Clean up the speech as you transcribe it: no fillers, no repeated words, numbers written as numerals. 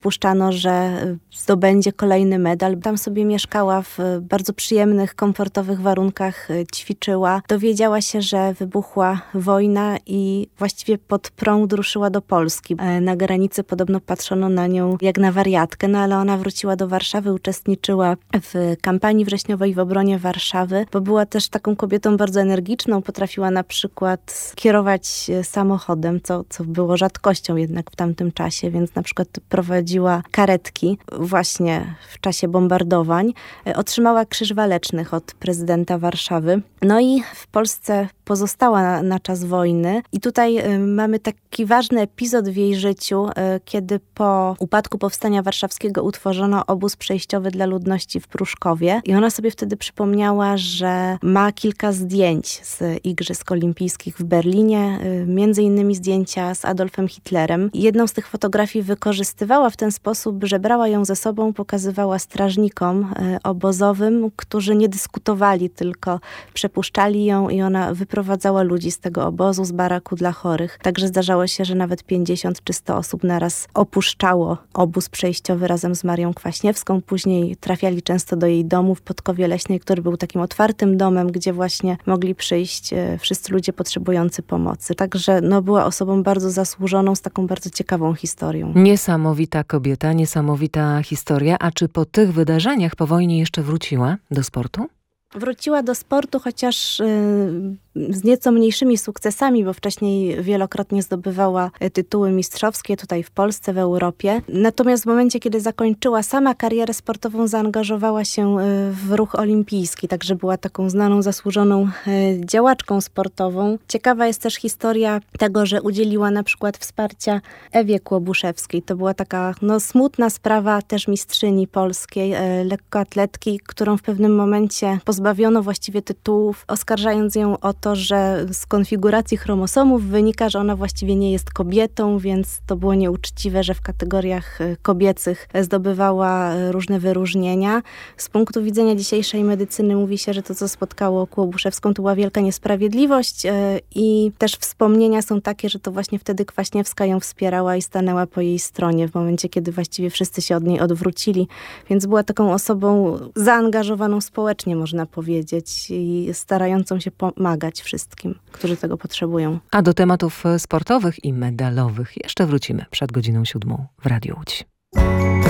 przypuszczano, że zdobędzie kolejny medal. Tam sobie mieszkała w bardzo przyjemnych, komfortowych warunkach, ćwiczyła. Dowiedziała się, że wybuchła wojna i właściwie pod prąd ruszyła do Polski. Na granicy podobno patrzono na nią jak na wariatkę, no ale ona wróciła do Warszawy, uczestniczyła w kampanii wrześniowej w obronie Warszawy, bo była też taką kobietą bardzo energiczną, potrafiła na przykład kierować samochodem, co było rzadkością jednak w tamtym czasie, więc na przykład prowadziła karetki właśnie w czasie bombardowań. Otrzymała Krzyż Walecznych od prezydenta Warszawy. No i w Polsce pozostała na czas wojny. I tutaj mamy taki ważny epizod w jej życiu, kiedy po upadku Powstania Warszawskiego utworzono obóz przejściowy dla ludności w Pruszkowie. I ona sobie wtedy przypomniała, że ma kilka zdjęć z Igrzysk Olimpijskich w Berlinie, między innymi zdjęcia z Adolfem Hitlerem. I jedną z tych fotografii wykorzystywała w ten sposób, że brała ją ze sobą, pokazywała strażnikom obozowym, którzy nie dyskutowali, tylko przepuszczali ją i ona wyprowadzała ludzi z tego obozu, z baraku dla chorych. Także zdarzało się, że nawet 50 czy 100 osób naraz opuszczało obóz przejściowy razem z Marią Kwaśniewską. Później trafiali często do jej domu w Podkowie Leśnej, który był takim otwartym domem, gdzie właśnie mogli przyjść wszyscy ludzie potrzebujący pomocy. Także była osobą bardzo zasłużoną, z taką bardzo ciekawą historią. Niesamowita kobieta, niesamowita historia. A czy po tych wydarzeniach po wojnie jeszcze wróciła do sportu? Wróciła do sportu, chociaż z nieco mniejszymi sukcesami, bo wcześniej wielokrotnie zdobywała tytuły mistrzowskie tutaj w Polsce, w Europie. Natomiast w momencie, kiedy zakończyła sama karierę sportową, zaangażowała się w ruch olimpijski, także była taką znaną, zasłużoną działaczką sportową. Ciekawa jest też historia tego, że udzieliła na przykład wsparcia Ewie Kłobuszewskiej. To była taka smutna sprawa też mistrzyni polskiej, lekkoatletki, którą w pewnym momencie pozbawiono właściwie tytułów, oskarżając ją o to, że z konfiguracji chromosomów wynika, że ona właściwie nie jest kobietą, więc to było nieuczciwe, że w kategoriach kobiecych zdobywała różne wyróżnienia. Z punktu widzenia dzisiejszej medycyny mówi się, że to, co spotkało Kłobuszewską, to była wielka niesprawiedliwość i też wspomnienia są takie, że to właśnie wtedy Kwaśniewska ją wspierała i stanęła po jej stronie w momencie, kiedy właściwie wszyscy się od niej odwrócili. Więc była taką osobą zaangażowaną społecznie, można powiedzieć, i starającą się pomagać wszystkim, którzy tego potrzebują. A do tematów sportowych i medalowych jeszcze wrócimy przed godziną 7 w Radiu Łódź.